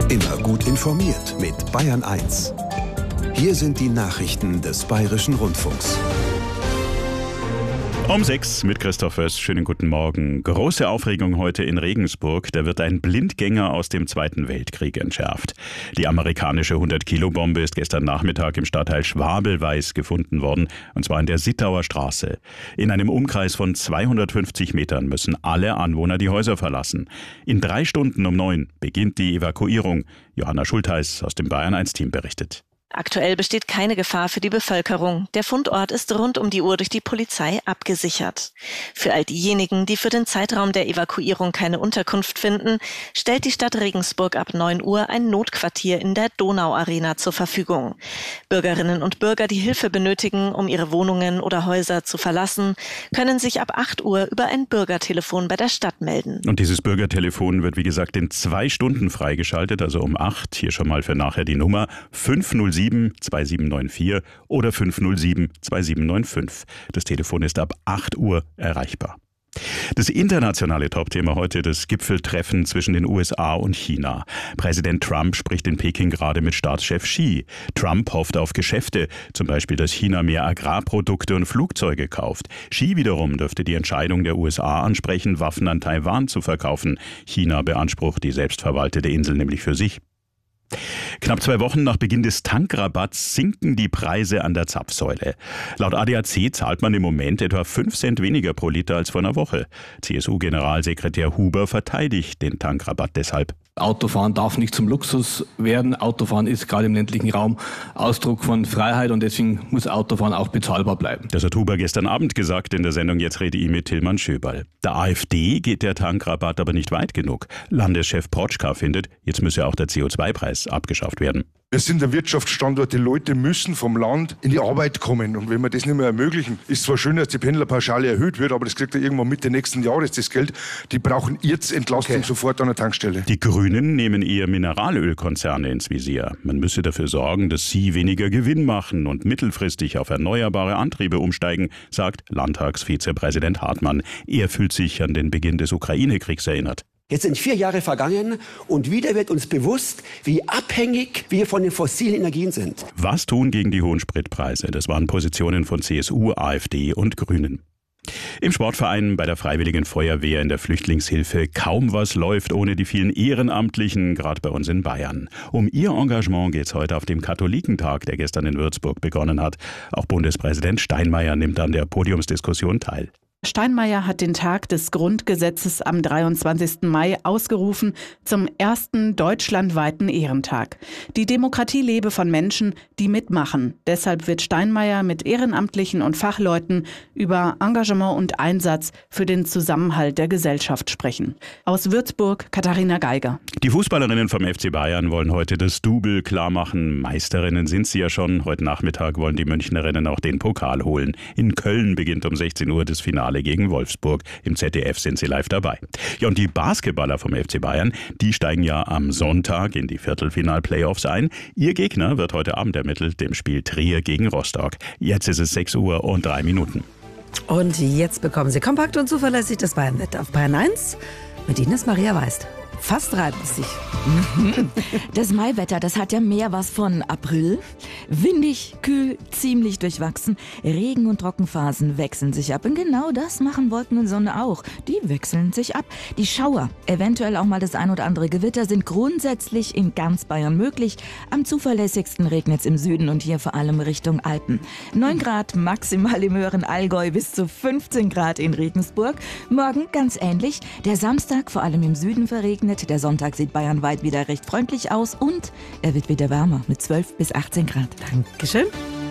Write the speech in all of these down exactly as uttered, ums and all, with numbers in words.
Immer gut informiert mit Bayern eins. Hier sind die Nachrichten des Bayerischen Rundfunks. Um sechs mit Christoph Föss. Schönen guten Morgen. Große Aufregung heute in Regensburg. Da wird ein Blindgänger aus dem Zweiten Weltkrieg entschärft. Die amerikanische hundert-Kilo-Bombe ist gestern Nachmittag im Stadtteil Schwabelweiß gefunden worden, und zwar in der Sittauer Straße. In einem Umkreis von zweihundertfünfzig Metern müssen alle Anwohner die Häuser verlassen. In drei Stunden um neun beginnt die Evakuierung. Johanna Schultheiß aus dem Bayern eins Team berichtet. Aktuell besteht keine Gefahr für die Bevölkerung. Der Fundort ist rund um die Uhr durch die Polizei abgesichert. Für all diejenigen, die für den Zeitraum der Evakuierung keine Unterkunft finden, stellt die Stadt Regensburg ab neun Uhr ein Notquartier in der Donauarena zur Verfügung. Bürgerinnen und Bürger, die Hilfe benötigen, um ihre Wohnungen oder Häuser zu verlassen, können sich ab acht Uhr über ein Bürgertelefon bei der Stadt melden. Und dieses Bürgertelefon wird wie gesagt in zwei Stunden freigeschaltet, also um acht. Hier schon mal für nachher die Nummer fünf null sieben zwei sieben neun vier oder fünf null sieben zwei sieben neun fünf. Das Telefon ist ab acht Uhr erreichbar. Das internationale Topthema heute, das Gipfeltreffen zwischen den U S A und China. Präsident Trump spricht in Peking gerade mit Staatschef Xi. Trump hofft auf Geschäfte, zum Beispiel, dass China mehr Agrarprodukte und Flugzeuge kauft. Xi wiederum dürfte die Entscheidung der U S A ansprechen, Waffen an Taiwan zu verkaufen. China beansprucht die selbstverwaltete Insel nämlich für sich. Knapp zwei Wochen nach Beginn des Tankrabatts sinken die Preise an der Zapfsäule. Laut A D A C zahlt man im Moment etwa fünf Cent weniger pro Liter als vor einer Woche. C S U-Generalsekretär Huber verteidigt den Tankrabatt deshalb. Autofahren darf nicht zum Luxus werden. Autofahren ist gerade im ländlichen Raum Ausdruck von Freiheit und deswegen muss Autofahren auch bezahlbar bleiben. Das hat Huber gestern Abend gesagt in der Sendung Jetzt rede ich mit Tillmann Schöberl. Der AfD geht der Tankrabatt aber nicht weit genug. Landeschef Potschka findet, jetzt müsse auch der C O zwei Preis abgeschafft werden. Wir sind der Wirtschaftsstandort, die Leute müssen vom Land in die Arbeit kommen. Und wenn wir das nicht mehr ermöglichen, ist zwar schön, dass die Pendlerpauschale erhöht wird, aber das kriegt ja irgendwann Mitte nächsten Jahres das Geld. Die brauchen jetzt Entlastung okay. sofort an der Tankstelle. Die Grünen nehmen eher Mineralölkonzerne ins Visier. Man müsse dafür sorgen, dass sie weniger Gewinn machen und mittelfristig auf erneuerbare Antriebe umsteigen, sagt Landtagsvizepräsident Hartmann. Er fühlt sich an den Beginn des Ukraine-Kriegs erinnert. Jetzt sind vier Jahre vergangen und wieder wird uns bewusst, wie abhängig wir von den fossilen Energien sind. Was tun gegen die hohen Spritpreise? Das waren Positionen von C S U, AfD und Grünen. Im Sportverein, bei der Freiwilligen Feuerwehr, in der Flüchtlingshilfe, kaum was läuft ohne die vielen Ehrenamtlichen, gerade bei uns in Bayern. Um ihr Engagement geht es heute auf dem Katholikentag, der gestern in Würzburg begonnen hat. Auch Bundespräsident Steinmeier nimmt an der Podiumsdiskussion teil. Steinmeier hat den Tag des Grundgesetzes am dreiundzwanzigsten Mai ausgerufen zum ersten deutschlandweiten Ehrentag. Die Demokratie lebe von Menschen, die mitmachen. Deshalb wird Steinmeier mit Ehrenamtlichen und Fachleuten über Engagement und Einsatz für den Zusammenhalt der Gesellschaft sprechen. Aus Würzburg, Katharina Geiger. Die Fußballerinnen vom F C Bayern wollen heute das Double klarmachen. Meisterinnen sind sie ja schon. Heute Nachmittag wollen die Münchnerinnen auch den Pokal holen. In Köln beginnt um sechzehn Uhr das Finale gegen Wolfsburg. Im Z D F sind sie live dabei. Ja, und die Basketballer vom F C Bayern, die steigen ja am Sonntag in die Viertelfinal-Playoffs ein. Ihr Gegner wird heute Abend ermittelt im Spiel Trier gegen Rostock. Jetzt ist es sechs Uhr und drei Minuten. Und jetzt bekommen Sie kompakt und zuverlässig das Bayernwetter auf Bayern eins. Mit Ihnen ist Maria Weist. Fast reibt es sich. Mhm. Das Maiwetter, das hat ja mehr was von April. Windig, kühl, ziemlich durchwachsen. Regen- und Trockenphasen wechseln sich ab. Und genau das machen Wolken und Sonne auch. Die wechseln sich ab. Die Schauer, eventuell auch mal das ein oder andere Gewitter, sind grundsätzlich in ganz Bayern möglich. Am zuverlässigsten regnet es im Süden und hier vor allem Richtung Alpen. neun Grad maximal im höheren Allgäu, bis zu fünfzehn Grad in Regensburg. Morgen ganz ähnlich. Der Samstag vor allem im Süden verregnet. Der Sonntag sieht bayernweit wieder recht freundlich aus und er wird wieder wärmer mit zwölf bis achtzehn Grad. Dankeschön.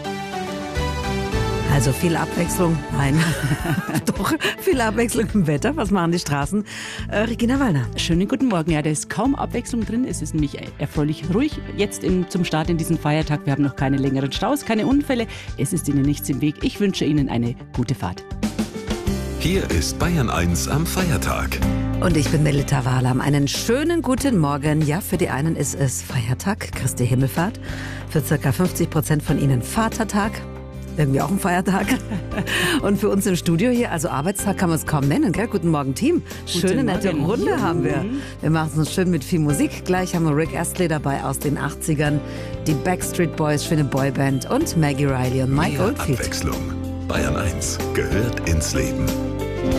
Also viel Abwechslung, nein, doch viel Abwechslung im Wetter. Was machen die Straßen? Äh, Regina Wallner. Schönen guten Morgen. Ja, da ist kaum Abwechslung drin. Es ist nämlich erfreulich ruhig jetzt in, zum Start in diesen Feiertag. Wir haben noch keine längeren Staus, keine Unfälle. Es ist Ihnen nichts im Weg. Ich wünsche Ihnen eine gute Fahrt. Hier ist Bayern eins am Feiertag. Und ich bin Melita Wahlam. Einen schönen guten Morgen. Ja, für die einen ist es Feiertag, Christi Himmelfahrt. Für ca. fünfzig Prozent von Ihnen Vatertag. Irgendwie auch ein Feiertag. Und für uns im Studio hier, also Arbeitstag kann man es kaum nennen, gell? Guten Morgen, Team. Schöne, Guten nette Morgen. Runde haben wir. Wir machen es uns schön mit viel Musik. Gleich haben wir Rick Astley dabei aus den achtzigern, die Backstreet Boys für eine Boyband und Maggie Riley und Mike Mehr Oldfield. Abwechslung. Bayern eins gehört ins Leben.